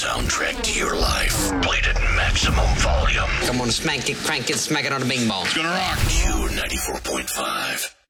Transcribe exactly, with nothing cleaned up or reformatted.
Soundtrack to your life. Played at maximum volume. Come on, smack it, crank it, smack it on the bing bong. It's gonna rock. Q ninety-four point five.